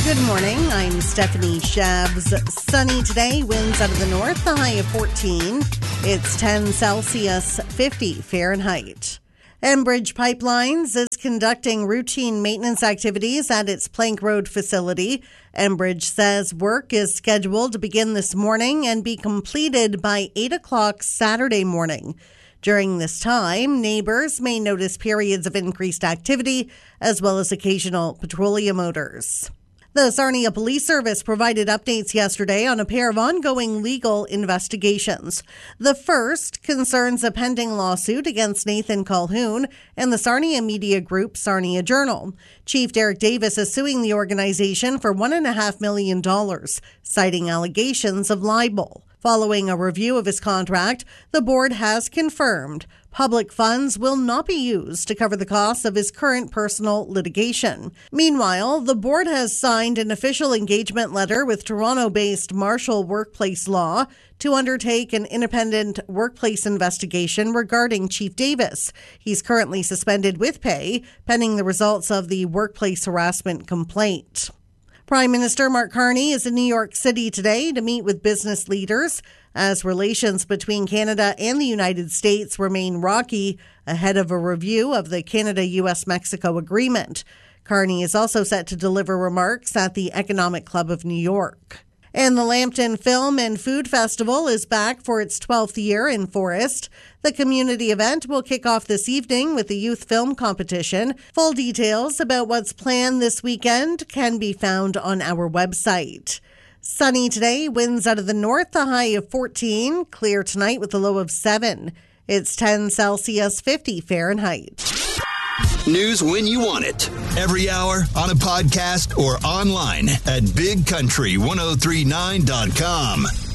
Good morning. I'm Stephanie Shabs. Sunny today, winds out of the north, the high of 14. It's 10 Celsius, 50 Fahrenheit. Enbridge Pipelines is conducting routine maintenance activities at its Plank Road facility. Enbridge says work is scheduled to begin this morning and be completed by 8 o'clock Saturday morning. During this time, neighbors may notice periods of increased activity as well as occasional petroleum odors. The Sarnia Police Service provided updates yesterday on a pair of ongoing legal investigations. The first concerns a pending lawsuit against Nathan Colquhoun and the Sarnia media group Sarnia Journal. Chief Derek Davis is suing the organization for $1.5 million, citing allegations of libel. Following a review of his contract, the board has confirmed public funds will not be used to cover the costs of his current personal litigation. Meanwhile, the board has signed an official engagement letter with Toronto-based Marshall Workplace Law to undertake an independent workplace investigation regarding Chief Davis. He's currently suspended with pay, pending the results of the workplace harassment complaint. Prime Minister Mark Carney is in New York City today to meet with business leaders as relations between Canada and the United States remain rocky ahead of a review of the Canada-US-Mexico agreement. Carney is also set to deliver remarks at the Economic Club of New York. And the Lambton Film and Food Festival is back for its 12th year in Forest. The community event will kick off this evening with the youth film competition. Full details about what's planned this weekend can be found on our website. Sunny today, winds out of the north, the high of 14. Clear tonight with a low of 7. It's 10 Celsius, 50 Fahrenheit. News when you want it. Every hour, on a podcast, or online at bigcountry1039.com.